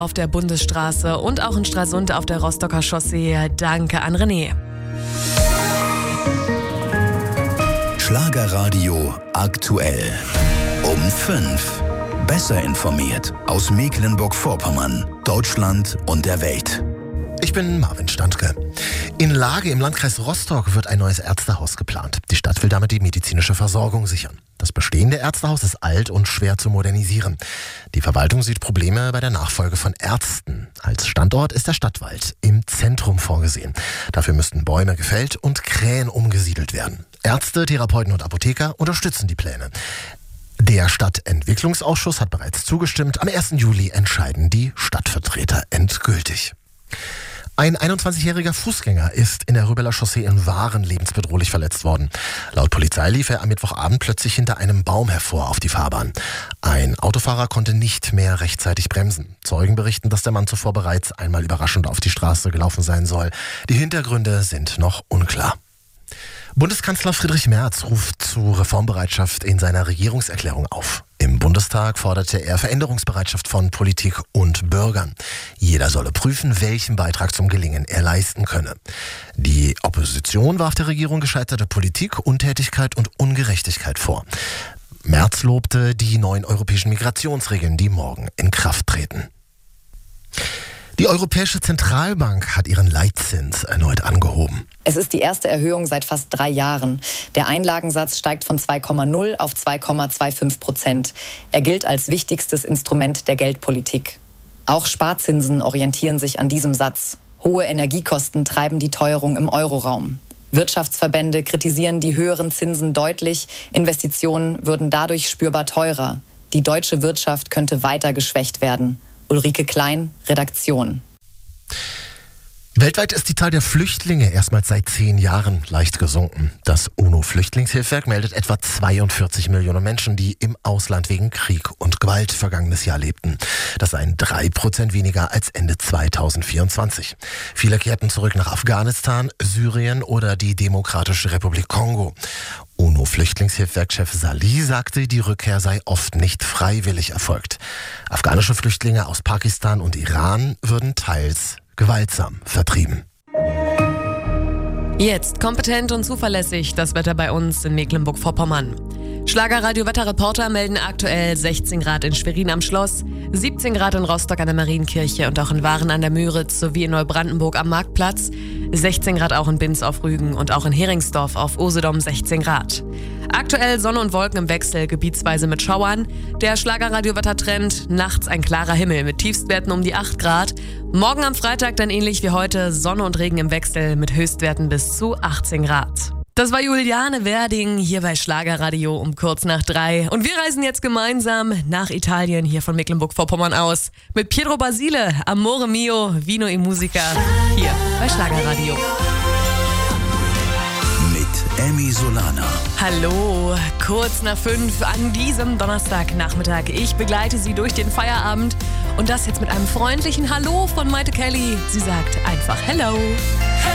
Auf der Bundesstraße und auch in Stralsund auf der Rostocker Chaussee. Danke an René. Schlagerradio aktuell. Um 5. Besser informiert aus Mecklenburg-Vorpommern, Deutschland und der Welt. Ich bin Marvin Standke. In Lage im Landkreis Rostock wird ein neues Ärztehaus geplant. Die Stadt will damit die medizinische Versorgung sichern. Das bestehende Ärztehaus ist alt und schwer zu modernisieren. Die Verwaltung sieht Probleme bei der Nachfolge von Ärzten. Als Standort ist der Stadtwald im Zentrum vorgesehen. Dafür müssten Bäume gefällt und Krähen umgesiedelt werden. Ärzte, Therapeuten und Apotheker unterstützen die Pläne. Der Stadtentwicklungsausschuss hat bereits zugestimmt. Am 1. Juli entscheiden die Stadtvertreter endgültig. Ein 21-jähriger Fußgänger ist in der Rübeler Chaussee in Waren lebensbedrohlich verletzt worden. Laut Polizei lief er am Mittwochabend plötzlich hinter einem Baum hervor auf die Fahrbahn. Ein Autofahrer konnte nicht mehr rechtzeitig bremsen. Zeugen berichten, dass der Mann zuvor bereits einmal überraschend auf die Straße gelaufen sein soll. Die Hintergründe sind noch unklar. Bundeskanzler Friedrich Merz ruft zu Reformbereitschaft in seiner Regierungserklärung auf. Im Bundestag forderte er Veränderungsbereitschaft von Politik und Bürgern. Jeder solle prüfen, welchen Beitrag zum Gelingen er leisten könne. Die Opposition warf der Regierung gescheiterte Politik, Untätigkeit und Ungerechtigkeit vor. Merz lobte die neuen europäischen Migrationsregeln, die morgen in Kraft treten. Die Europäische Zentralbank hat ihren Leitzins erneut angehoben. Es ist die erste Erhöhung seit fast 3 Jahren. Der Einlagensatz steigt von 2,0 auf 2,25%. Er gilt als wichtigstes Instrument der Geldpolitik. Auch Sparzinsen orientieren sich an diesem Satz. Hohe Energiekosten treiben die Teuerung im Euroraum. Wirtschaftsverbände kritisieren die höheren Zinsen deutlich. Investitionen würden dadurch spürbar teurer. Die deutsche Wirtschaft könnte weiter geschwächt werden. Ulrike Klein, Redaktion. Weltweit ist die Zahl der Flüchtlinge erstmals seit 10 Jahren leicht gesunken. Das UNO-Flüchtlingshilfswerk meldet etwa 42 Millionen Menschen, die im Ausland wegen Krieg und Gewalt vergangenes Jahr lebten. Das seien 3% weniger als Ende 2024. Viele kehrten zurück nach Afghanistan, Syrien oder die Demokratische Republik Kongo. UNO-Flüchtlingshilfswerk-Chef Salih sagte, die Rückkehr sei oft nicht freiwillig erfolgt. Afghanische Flüchtlinge aus Pakistan und Iran würden teils gewaltsam vertrieben. Jetzt kompetent und zuverlässig das Wetter bei uns in Mecklenburg-Vorpommern. Schlagerradio-Wetterreporter melden aktuell 16 Grad in Schwerin am Schloss, 17 Grad in Rostock an der Marienkirche und auch in Waren an der Müritz sowie in Neubrandenburg am Marktplatz, 16 Grad auch in Binz auf Rügen und auch in Heringsdorf auf Usedom 16 Grad. Aktuell Sonne und Wolken im Wechsel, gebietsweise mit Schauern. Der Schlagerradio-Wettertrend, nachts ein klarer Himmel mit Tiefstwerten um die 8 Grad. Morgen am Freitag dann ähnlich wie heute Sonne und Regen im Wechsel mit Höchstwerten bis zu 18 Grad. Das war Juliane Werding hier bei Schlagerradio um kurz nach 3. Und wir reisen jetzt gemeinsam nach Italien hier von Mecklenburg-Vorpommern aus. Mit Pietro Basile, Amore Mio, Vino e Musica hier bei Schlagerradio. Mit Emmy Solana. Hallo, kurz nach 5 an diesem Donnerstagnachmittag. Ich begleite Sie durch den Feierabend und das jetzt mit einem freundlichen Hallo von Maite Kelly. Sie sagt einfach Hello.